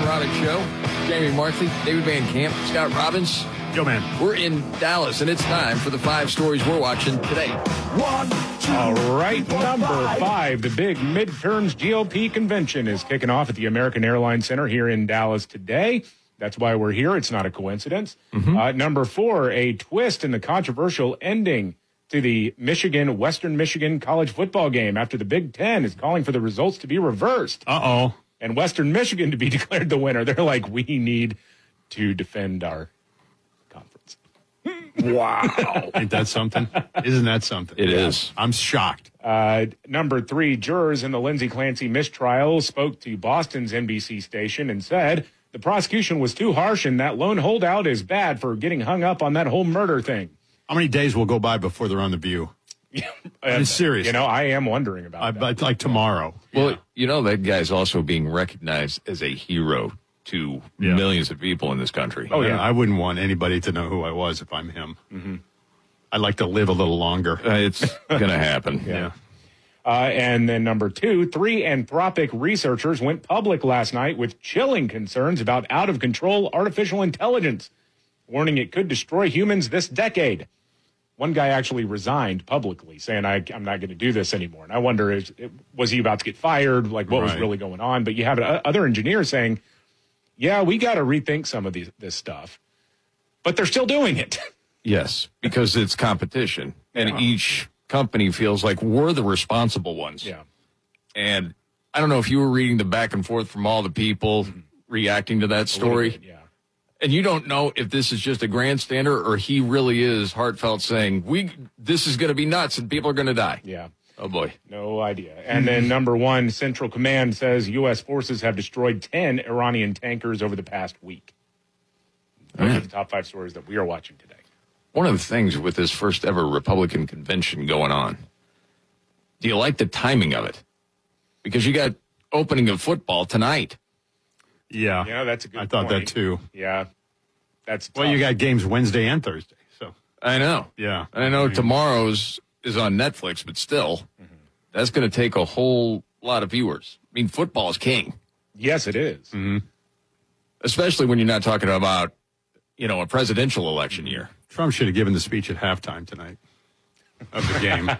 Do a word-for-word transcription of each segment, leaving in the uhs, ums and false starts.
Robbins Show. Jamie Markley, David Van Camp, Scott Robbins. Yo, man. We're in Dallas, and it's time for the five stories we're watching today. One, two, All right, number five, the big midterms G O P convention is kicking off at the American Airlines Center here in Dallas today. That's why we're here. It's not a coincidence. Mm-hmm. Uh, number four, a twist in the controversial ending to the Michigan, Western Michigan college football game after the Big Ten is calling for the results to be reversed. Uh-oh. And Western Michigan to be declared the winner. They're like, we need to defend our conference. Wow. Ain't that something? Isn't that something? It is. I'm shocked. Uh, number three, jurors in the Lindsey Clancy mistrial spoke to Boston's N B C station and said the prosecution was too harsh and that lone holdout is bad for getting hung up on that whole murder thing. How many days will go by before they're on The View? I'm serious. You know, I am wondering about I, that. Like tomorrow. Well, Yeah. you know, that guy's also being recognized as a hero to Yeah. millions of people in this country. Oh, yeah. I wouldn't want anybody to know who I was if I'm him. Mm-hmm. I'd like to live a little longer. Uh, it's going to happen. Yeah. Uh, and then number two, three Anthropic researchers went public last night with chilling concerns about out-of-control artificial intelligence, warning it could destroy humans this decade. One guy actually resigned publicly, saying, I, I'm not going to do this anymore. And I wonder, is, was he about to get fired? Like, what was Right. really going on? But you have uh, other engineers saying, yeah, we got to rethink some of these, this stuff. But they're still doing it. Yes, because it's competition, and Yeah. each company feels like we're the responsible ones. Yeah. And I don't know if you were reading the back and forth from all the people mm-hmm. reacting to that A little story. bit, yeah. And you don't know if this is just a grandstander or he really is heartfelt saying, "We this is going to be nuts and people are going to die." Yeah. Oh, boy. No idea. And then number one, Central Command says U S forces have destroyed ten Iranian tankers over the past week. Those Yeah. are the top five stories that we are watching today. One of the things with this first ever Republican convention going on, do you like the timing of it? Because you got opening of football tonight. Yeah. Yeah, that's a good I thought point. that too. Yeah. That's Well, tough. you got games Wednesday and Thursday. So, I know. yeah. And I know tomorrow's is on Netflix, but still, mm-hmm. that's going to take a whole lot of viewers. I mean, football is king. Yes, it is. Mm-hmm. Especially when you're not talking about, you know, a presidential election year. Trump should have given the speech at halftime tonight of the game.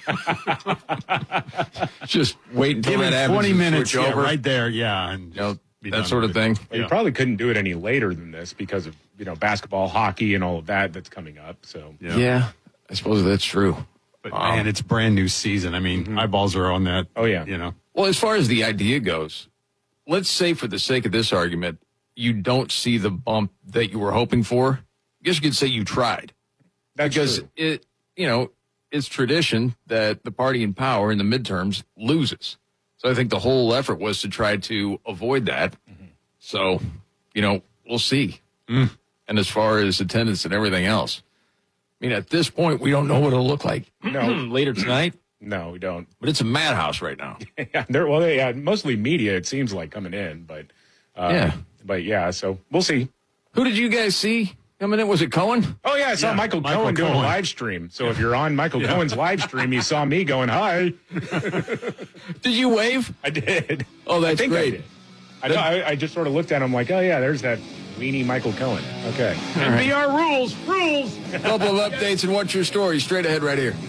Just wait until Give that him happens twenty and minutes switch yeah, over. right there. Yeah. And You know, be that done sort of with it. thing. Well, you Yeah. probably couldn't do it any later than this because of, you know, basketball, hockey, and all of that that's coming up. So, Yeah. Yeah, I suppose that's true. But, Um, man, it's brand new season. I mean, eyeballs are on that. Oh, yeah. You know. Well, as far as the idea goes, let's say for the sake of this argument, you don't see the bump that you were hoping for. I guess you could say you tried. that's Because true. it, you know, it's tradition that the party in power in the midterms loses. So I think the whole effort was to try to avoid that. Mm-hmm. So, you know, we'll see. Mm. And as far as attendance and everything else, I mean, at this point, we don't know what it'll look like No. later tonight, No, we don't. but it's a madhouse right now. Yeah, they're, well, they, yeah, mostly media, it seems like, coming in. But, uh, Yeah. But, yeah, so we'll see. Who did you guys see coming in? Was it Cohen? Oh, yeah, I saw Yeah, Michael, Michael Cohen doing a Cohen. live stream. So if you're on Michael Cohen's live stream, you saw me going, hi. Did you wave? I did. Oh, that's I think great. I did. I, know, I, I just sort of looked at him like, oh, yeah, there's that weenie Michael Cohen. Okay. All right. Be our rules, rules. A couple of updates and what's your story straight ahead right here.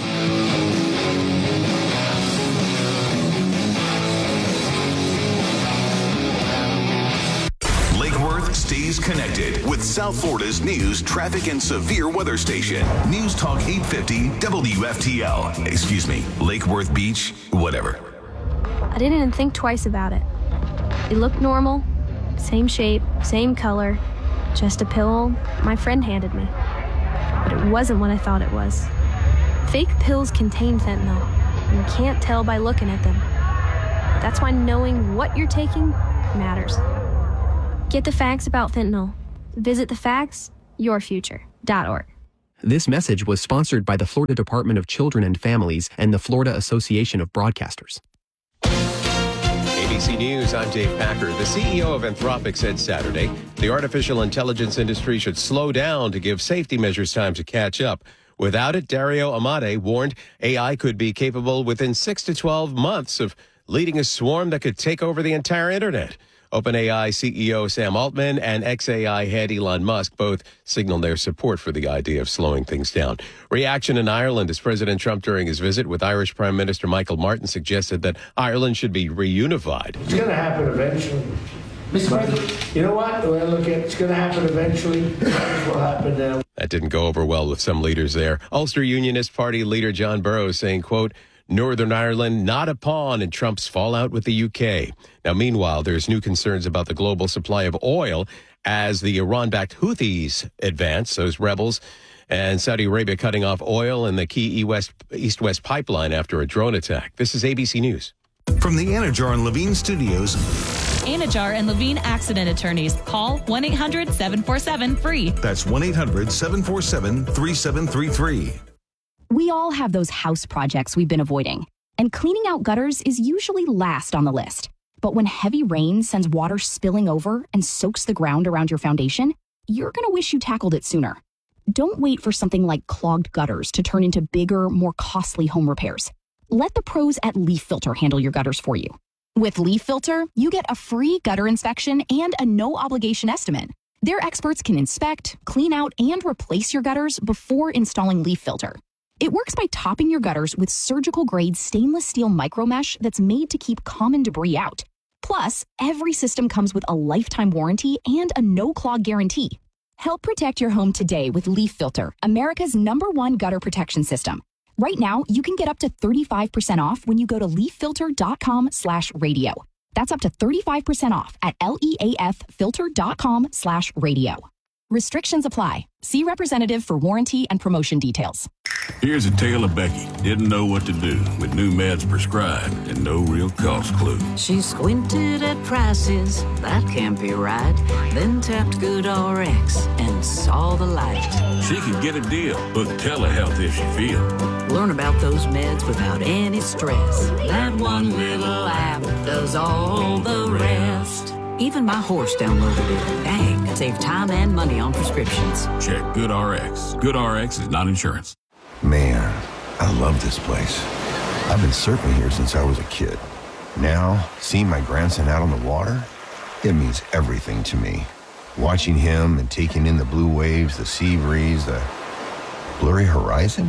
Lake Worth stays connected with South Florida's news, traffic, and severe weather station. News Talk eight fifty W F T L. Excuse me, Lake Worth Beach, whatever. I didn't even think twice about it. It looked normal, same shape, same color, just a pill my friend handed me. But it wasn't what I thought it was. Fake pills contain fentanyl, and you can't tell by looking at them. That's why knowing what you're taking matters. Get the facts about fentanyl. Visit the facts your future dot org. This message was sponsored by the Florida Department of Children and Families and the Florida Association of Broadcasters. A B C News, I'm Dave Packer. The C E O of Anthropic said Saturday the artificial intelligence industry should slow down to give safety measures time to catch up. Without it, Dario Amade warned A I could be capable within six to twelve months of leading a swarm that could take over the entire internet. OpenAI C E O Sam Altman and ex-A I head Elon Musk both signaled their support for the idea of slowing things down. Reaction in Ireland as President Trump, during his visit with Irish Prime Minister Michael Martin, suggested that Ireland should be reunified. It's going to happen eventually. Mister President, you know what? The way I look at it, it's going to happen eventually. That's what happened now. That didn't go over well with some leaders there. Ulster Unionist Party leader John Burrows saying, quote, Northern Ireland not a pawn in Trump's fallout with the U K. Now, meanwhile, there's new concerns about the global supply of oil as the Iran-backed Houthis advance, those rebels, and Saudi Arabia cutting off oil in the key East-West pipeline after a drone attack. This is A B C News. From the Anajar and Levine Studios. Anajar and Levine Accident Attorneys. Call one eight hundred seven four seven free. That's one eight hundred seven four seven three seven three three. We all have those house projects we've been avoiding, and cleaning out gutters is usually last on the list. But when heavy rain sends water spilling over and soaks the ground around your foundation, you're going to wish you tackled it sooner. Don't wait for something like clogged gutters to turn into bigger, more costly home repairs. Let the pros at Leaf Filter handle your gutters for you. With Leaf Filter, you get a free gutter inspection and a no-obligation estimate. Their experts can inspect, clean out, and replace your gutters before installing Leaf Filter. It works by topping your gutters with surgical-grade stainless steel micromesh that's made to keep common debris out. Plus, every system comes with a lifetime warranty and a no-clog guarantee. Help protect your home today with Leaf Filter, America's number one gutter protection system. Right now, you can get up to thirty-five percent off when you go to leaffilter.com slash radio. That's up to thirty-five percent off at leaffilter.com slash radio. Restrictions apply. See representative for warranty and promotion details. Here's a tale of Becky. Didn't know what to do with new meds prescribed and no real cost clue. She squinted at prices, that can't be right. Then tapped GoodRx and saw the light. She could get a deal, book telehealth if she feel. Learn about those meds without any stress. That one little app does all the rest. Even my horse downloaded it. Dang, save time and money on prescriptions. Check GoodRx. GoodRx is not insurance. Man, I love this place. I've been surfing here since I was a kid. Now, seeing my grandson out on the water, it means everything to me. Watching him and taking in the blue waves, the sea breeze, the blurry horizon.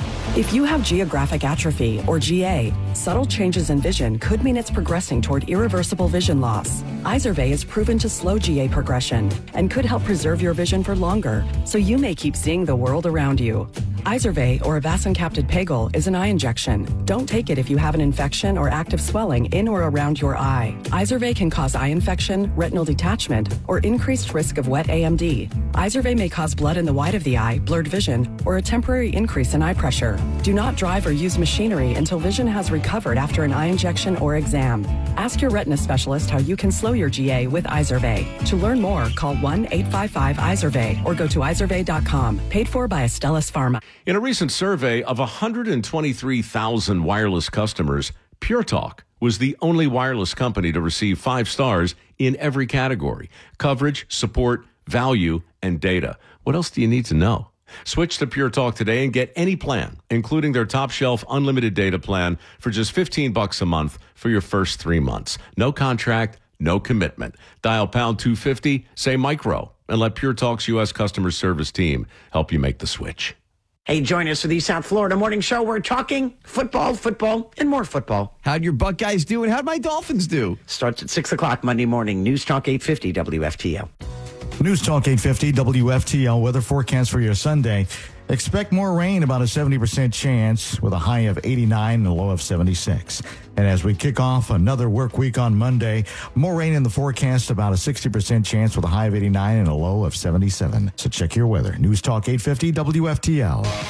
If you have geographic atrophy, or G A, subtle changes in vision could mean it's progressing toward irreversible vision loss. Izervay is proven to slow G A progression and could help preserve your vision for longer, so you may keep seeing the world around you. Izervay, or avacincaptad pegol, is an eye injection. Don't take it if you have an infection or active swelling in or around your eye. Izervay can cause eye infection, retinal detachment, or increased risk of wet A M D. Izervay may cause blood in the white of the eye, blurred vision, or a temporary increase in eye pressure. Do not drive or use machinery until vision has recovered after an eye injection or exam. Ask your retina specialist how you can slow your G A with Izervay. To learn more, call one eight five five Izervay or go to izervay dot com. Paid for by Astellas Pharma. In a recent survey of one hundred twenty-three thousand wireless customers, Pure Talk was the only wireless company to receive five stars in every category: coverage, support, value, and data. What else do you need to know? Switch to Pure Talk today and get any plan, including their top shelf unlimited data plan, for just fifteen bucks a month for your first three months. No contract, no commitment. Dial pound two fifty, say micro, and let Pure Talk's U S customer service team help you make the switch. Hey, join us for the South Florida Morning Show. We're talking football, football, and more football. How'd your Buckeyes do and how'd my Dolphins do? Starts at six o'clock Monday morning. News Talk eight fifty W F T L. News Talk eight fifty W F T L weather forecast for your Sunday. Expect more rain, about a seventy percent chance, with a high of eighty-nine and a low of seventy-six. And as we kick off another work week on Monday, more rain in the forecast, about a sixty percent chance with a high of eighty-nine and a low of seventy-seven. So check your weather. News Talk eight fifty W F T L. The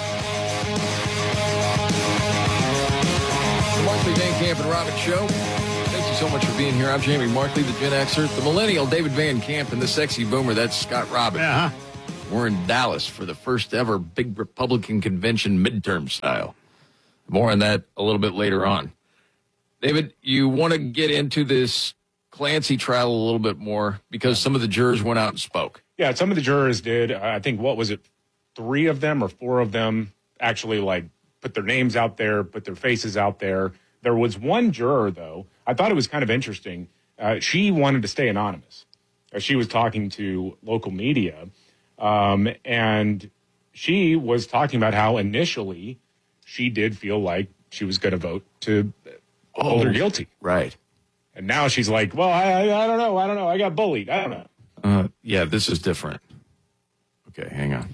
Markley, Dan Camp, and Robin Show. Thank you so much for being here. I'm Jamie Markley, the Gen Xer, the millennial David Van Camp, and the sexy boomer, that's Scott Robin. Yeah. We're in Dallas for the first ever big Republican convention midterm style. More on that a little bit later on. David, you want to get into this Clancy trial a little bit more because some of the jurors went out and spoke. Yeah, some of the jurors did. I think, what was it, three of them or four of them actually, like, put their names out there, put their faces out there. There was one juror, though, I thought it was kind of interesting. Uh, she wanted to stay anonymous. Uh, she was talking to local media, um, and she was talking about how initially she did feel like she was going to vote to hold her guilty. Right. And now she's like, well, I, I, I don't know. I don't know. I got bullied. I don't know. Uh, yeah, this is different. Okay, hang on.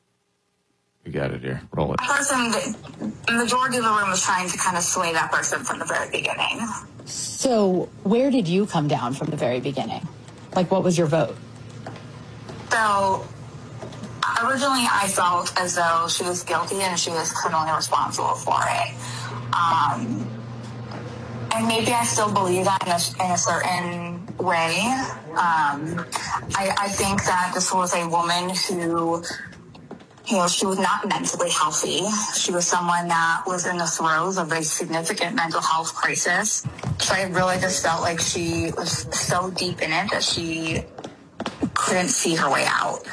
We got it here. Roll it. Person, the majority of the room was trying to kind of sway that person from the very beginning. So where did you come down from the very beginning? Like, what was your vote? So originally I felt as though she was guilty and she was criminally responsible for it. Um, and maybe I still believe that in a, in a certain way. Um, I, I think that this was a woman who, you know, she was not mentally healthy. She was someone that was in the throes of a significant mental health crisis. So I really just felt like she was so deep in it that she couldn't see her way out.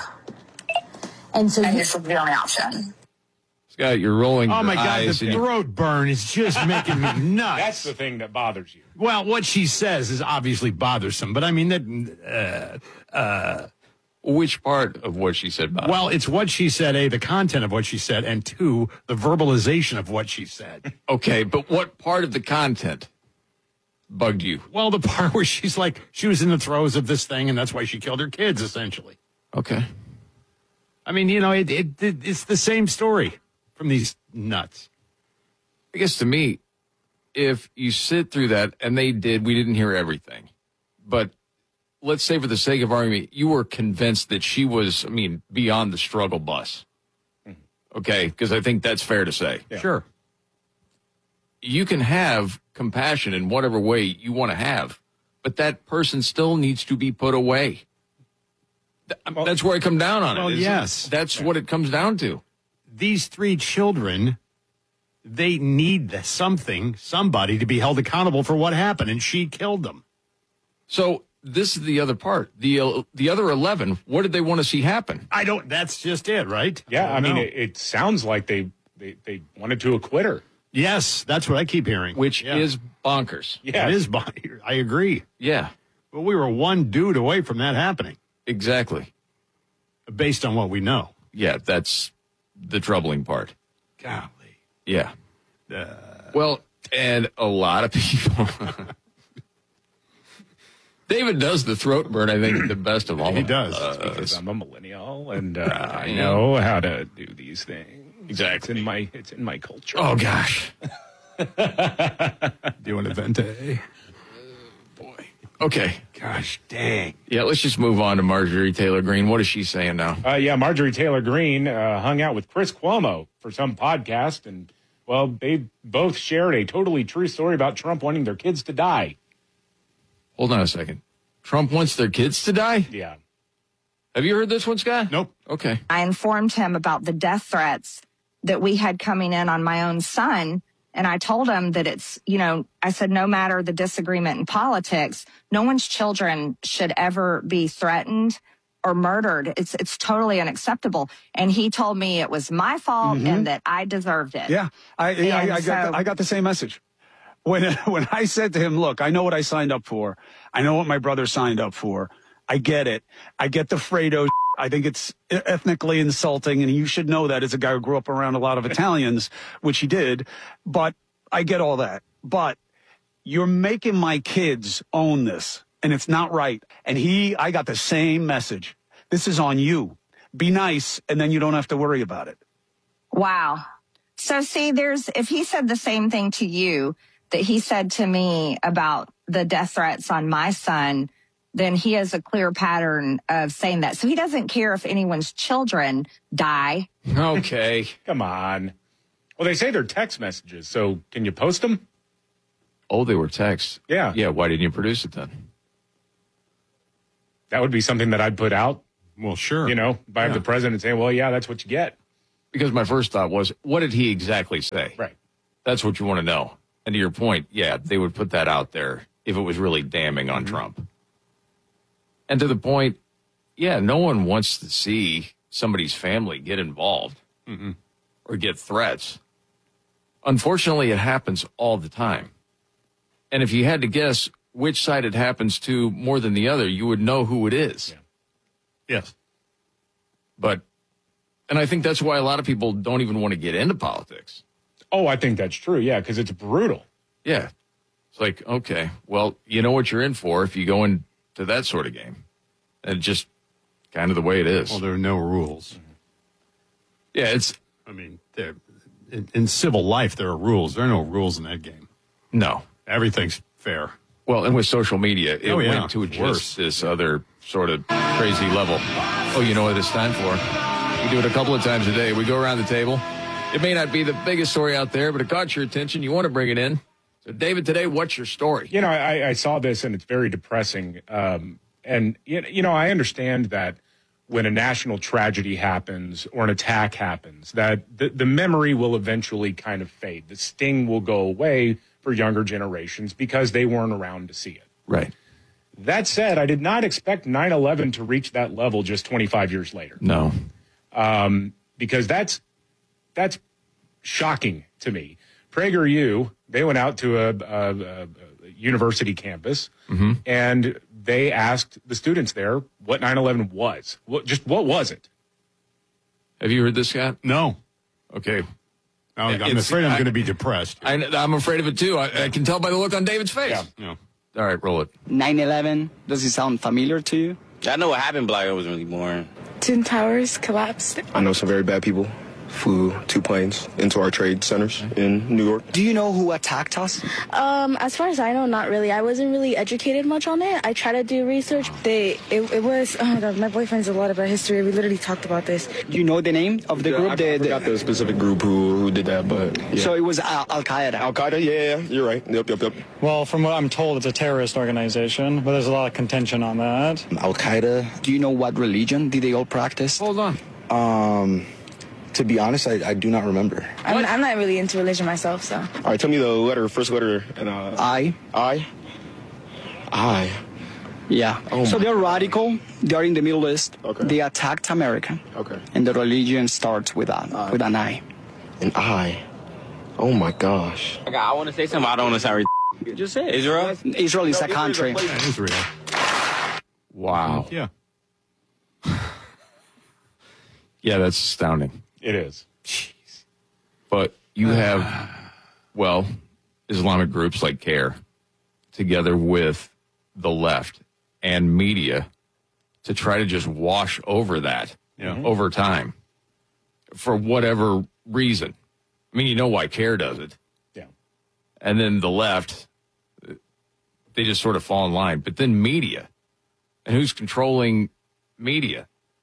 And so and you- this was the only option. Scott, you're rolling Oh your my God, eyes the and you- throat burn is just making me nuts. That's the thing that bothers you. Well, what she says is obviously bothersome, but I mean that. Uh, uh, Which part of what she said about well, it's what she said, A, the content of what she said, and two, the verbalization of what she said. Okay, but what part of the content bugged you? Well, the part where she's like, she was in the throes of this thing, and that's why she killed her kids, essentially. Okay. I mean, you know, it, it, it it's the same story from these nuts. I guess to me, if you sit through that, and they did, we didn't hear everything, but let's say for the sake of argument, you were convinced that she was, I mean, beyond the struggle bus. Okay, because I think that's fair to say. Yeah. Sure. You can have compassion in whatever way you want to have, but that person still needs to be put away. Th- That's where I come down on well, it. is yes. it? That's what it comes down to. These three children, they need something, somebody to be held accountable for what happened, and she killed them. So this is the other part. The uh, the other eleven, what did they want to see happen? I don't, that's just it, right? Yeah, I, don't mean, know. it, it sounds like they, they, they wanted to acquit her. Yes, that's what I keep hearing. Which Yeah. is bonkers. Yeah. It is bonkers. I agree. Yeah. But we were one dude away from that happening, Exactly. based on what we know. Yeah, that's the troubling part. Golly. Yeah. Uh, Well, and a lot of people. David does the throat burn, I think, the best of all. He of does. us. Because I'm a millennial and uh, I know how to do these things. Exactly. It's in my, it's in my culture. Oh, gosh. doing a vente. Okay. Gosh dang. Yeah, let's just move on to Marjorie Taylor Greene. What is she saying now? Uh, yeah, Marjorie Taylor Greene uh, hung out with Chris Cuomo for some podcast, and, well, they both shared a totally true story about Trump wanting their kids to die. Hold on a second. Trump wants their kids to die? Yeah. Have you heard this one, Scott? Nope. Okay. I informed him about the death threats that we had coming in on my own son. And I told him that it's, you know, I said, no matter the disagreement in politics, no one's children should ever be threatened or murdered. It's it's totally unacceptable. And he told me it was my fault Mhm. and that I deserved it. Yeah, I, I, And I, got so- the, I got the same message. When when I said to him, look, I know what I signed up for. I know what my brother signed up for. I get it. I get the Fredo. I think it's ethnically insulting, and you should know that as a guy who grew up around a lot of Italians, which he did. But I get all that. But you're making my kids own this, and it's not right. And he, I got the same message. This is on you. Be nice, and then you don't have to worry about it. Wow. So see, there's, if he said the same thing to you that he said to me about the death threats on my son, then he has a clear pattern of saying that. So he doesn't care if anyone's children die. Okay. Come on. Well, they say they're text messages, so can you post them? Oh, they were texts. Yeah. Yeah, why didn't you produce it then? That would be something that I'd put out. Well, sure. You know, by Yeah. the president saying, well, yeah, that's what you get. Because my first thought was, what did he exactly say? Right. That's what you want to know. And to your point, yeah, they would put that out there if it was really damning on Trump. And to the point, yeah, no one wants to see somebody's family get involved Mhm. or get threats. Unfortunately, it happens all the time. And if you had to guess which side it happens to more than the other, you would know who it is. Yeah. Yes. But, and I think that's why a lot of people don't even want to get into politics. Oh, I think that's true. Yeah, because it's brutal. Yeah. It's like, okay, well, you know what you're in for if you go into that sort of game. And just kind of the way it is. Well, there are no rules. Yeah, it's... I mean, there, in, in civil life, there are rules. There are no rules in that game. No. Everything's fair. Well, and with social media, it oh, yeah. went to just Worse. this other sort of crazy level. Oh, you know what it's time for? We do it a couple of times a day. We go around the table. It may not be the biggest story out there, but it caught your attention. You want to bring it in. So, David, today, what's your story? You know, I, I saw this, and it's very depressing. Um, and, you know, I understand that when a national tragedy happens or an attack happens, that the, the memory will eventually kind of fade. The sting will go away for younger generations because they weren't around to see it. Right. That said, I did not expect nine eleven to reach that level just twenty-five years later. No. Um, because that's that's shocking to me. PragerU, they went out to a, a, a university campus, mm-hmm. and they asked the students there what nine eleven was. What, just what was it? Have you heard this, Scott? No. Okay. No, I'm It's- afraid I'm I- going to be depressed. I, I'm afraid of it, too. I, I can tell by the look on David's face. Yeah. Yeah. All right, roll it. nine eleven, does it sound familiar to you? I know what happened, but like, I wasn't really born. Twin Towers collapsed. I know some very bad people flew two planes into our trade centers in New York. Do you know who attacked us? Um, as far as I know, not really. I wasn't really educated much on it. I tried to do research. They, it, it was, oh my God, my boyfriend's a lot about history. We literally talked about this. Do you know the name of the Yeah, group? I, the, I forgot the specific group who, who did that, but yeah. So it was Al- Al-Qaeda. Al-Qaeda, yeah, yeah, you're right. Yep, yep, yep. Well, from what I'm told, it's a terrorist organization, but there's a lot of contention on that. Al-Qaeda. Do you know what religion did they all practice? Hold on. Um, to be honest, I, I do not remember. I'm, I'm not really into religion myself, so. All right, tell me the letter, first letter. And, uh, I. I? I. Yeah. Oh so my- they're radical. They're in the Middle East. Okay. They attacked America. Okay. And the religion starts with an, I. with an I. An I. Oh my gosh. Like, I want to say something, but I don't want to sound ridiculous. Just say it. Israel? Israel is No, a country. Yeah, Israel. Wow. Yeah. Yeah, that's astounding. It is. Jeez. But you have, well, Islamic groups like CARE together with the left and media to try to just wash over that Yeah. over time for whatever reason. I mean, you know why CARE does it. Yeah. And then the left, they just sort of fall in line. But then media, and who's controlling media?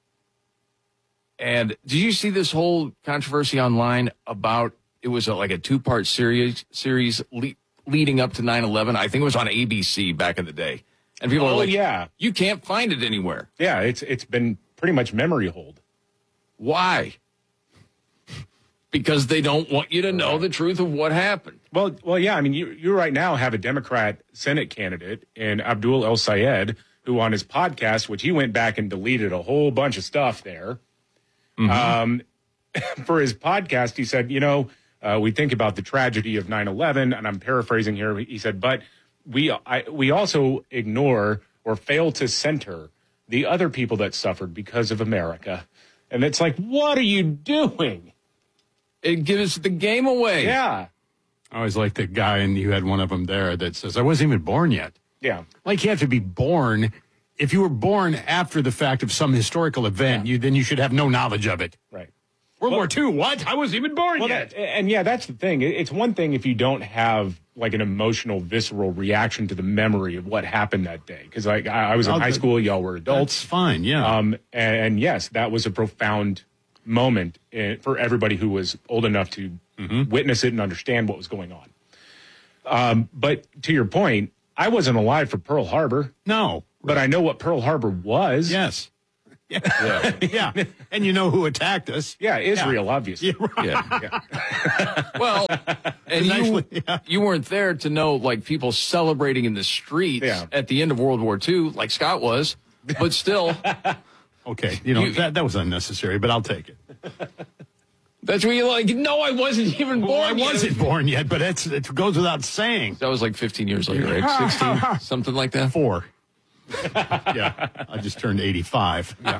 And did you see this whole controversy online about, it was a, like a two-part series series le- leading up to nine eleven? I think it was on A B C back in the day. And people Oh, are like, yeah. you can't find it anywhere. Yeah, it's it's been pretty much memory hold. Why? Because they don't want you to know the truth of what happened. Well, well, yeah. I mean, you you right now have a Democrat Senate candidate in Abdul El Sayed, who on his podcast, which he went back and deleted a whole bunch of stuff there. Mm-hmm. Um, for his podcast, he said, you know, uh, we think about the tragedy of nine eleven, and I'm paraphrasing here. He said, but we I, we also ignore or fail to center the other people that suffered because of America. And it's like, what are you doing? It gives the game away. Yeah. I always like the guy, and you had one of them there that says, I wasn't even born yet. Yeah. Like, you have to be born. If you were born after the fact of some historical event, you then you should have no knowledge of it. Right. World War Two, what? I wasn't even born Well, yet. that, and yeah, that's the thing. It- It's one thing if you don't have like an emotional, visceral reaction to the memory of what happened that day. Because like I, I was in Well, high that- school, y'all were adults. That's fine, yeah. Um, and, and yes, that was a profound moment in, for everybody who was old enough to Mm-hmm. witness it and understand what was going on. Um, but to your point, I wasn't alive for Pearl Harbor. No. But I know what Pearl Harbor was. Yes. Yeah. yeah. And you know who attacked us. Yeah, Israel, obviously. Yeah, right. Yeah. Well, and you, Nicely, yeah. you weren't there to know, like, people celebrating in the streets Yeah. at the end of World War Two, like Scott was, but still. Okay. You know, You- that, that was unnecessary, but I'll take it. That's what you're like, no, I wasn't even born Well, I yet. wasn't born yet, but it's, it goes without saying. That was like fifteen years later, right? sixteen, something like that? Four. Yeah, I just turned eighty-five. Yeah.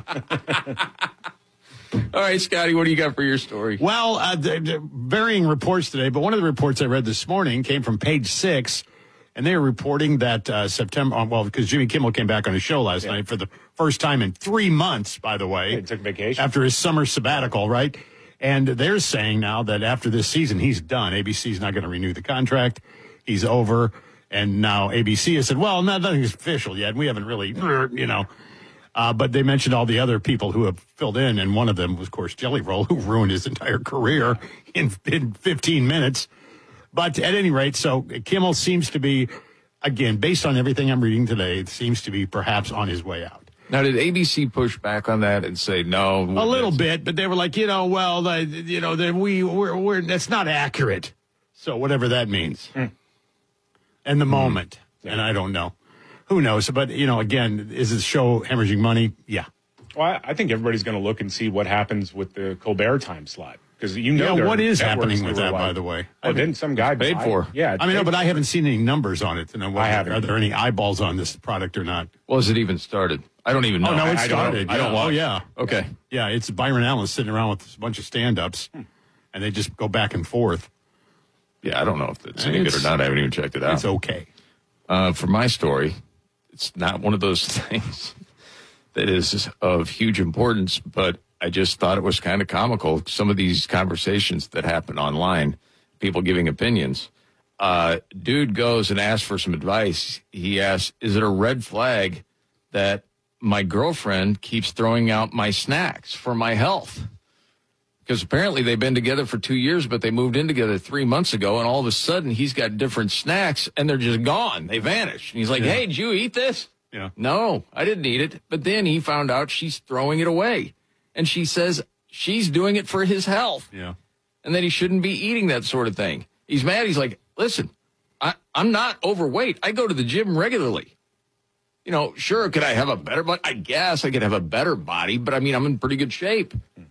All right, Scotty, what do you got for your story? Well, uh, the, the varying reports today, but one of the reports I read this morning came from Page Six, and they were reporting that uh, September, well, because Jimmy Kimmel came back on his show last yeah. night for the first time in three months, by the way. He took vacation. After his summer sabbatical, right? And they're saying now that after this season, he's done. A B C's not going to renew the contract. He's over. And now A B C has said, well, no, nothing's official yet. We haven't really, you know. Uh, but they mentioned all the other people who have filled in, and one of them was, of course, Jelly Roll, who ruined his entire career in, in fifteen minutes. But at any rate, so Kimmel seems to be, again, based on everything I'm reading today, it seems to be perhaps on his way out. Now, did A B C push back on that and say no? A little bit, but they were like, you know, well, the, you know, the, we we're, we're that's not accurate. So whatever that means, mm. and the mm. moment, yeah. and I don't know. Who knows? But, you know, again, is this show hemorrhaging money? Yeah. Well, I, I think everybody's going to look and see what happens with the Colbert time slot. Because you know, yeah, what is happening with that, like, by the way? Oh, didn't some guy paid for? Yeah, I mean, no, but I haven't seen any numbers on it to know whether, I haven't. Are there any eyeballs on this product or not? Well, has it even started? I don't even know. Oh, no, it I, started. I don't, I don't yeah. watch. Oh, yeah. Okay. Yeah, it's Byron Allen sitting around with a bunch of stand-ups, hmm. and they just go back and forth. Yeah, I don't know if it's any it's, good or not. I haven't even checked it out. It's okay. Uh, for my story, it's not one of those things that is of huge importance, but I just thought it was kind of comical. Some of these conversations that happen online, people giving opinions. Uh, dude goes and asks for some advice. He asks, is it a red flag that my girlfriend keeps throwing out my snacks for my health? Because apparently they've been together for two years, but they moved in together three months ago, and all of a sudden he's got different snacks, and they're just gone. They vanish. And he's like, yeah. hey, did you eat this? Yeah. No, I didn't eat it. But then he found out she's throwing it away. And she says she's doing it for his health. Yeah. And that he shouldn't be eating that sort of thing. He's mad. He's like, listen, I, I'm not overweight. I go to the gym regularly. You know, sure, could I have a better body? I guess I could have a better body, but I mean, I'm in pretty good shape.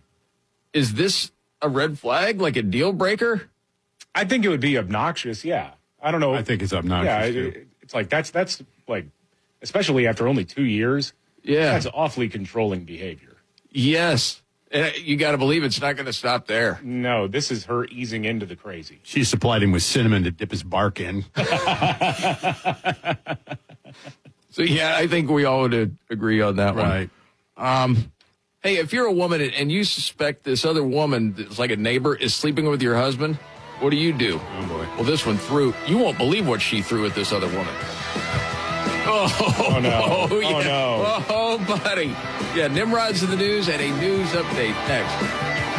Is this a red flag, like a deal breaker? I think it would be obnoxious, yeah. I don't know. I think it's obnoxious, yeah, too. It, it's like, that's, that's like, especially after only two years. Yeah. That's awfully controlling behavior. Yes. And you got to believe it's not going to stop there. No, this is her easing into the crazy. She supplied him with cinnamon to dip his bark in. So, yeah, I think we all would agree on that right. one. Um, hey, if you're a woman and you suspect this other woman that's like a neighbor is sleeping with your husband, what do you do? Oh, boy. Well, this one threw. You won't believe what she threw at this other woman. Oh, oh no. Oh, yeah. Oh, no. Oh, buddy. Yeah, Nimrod's in the news and a news update next.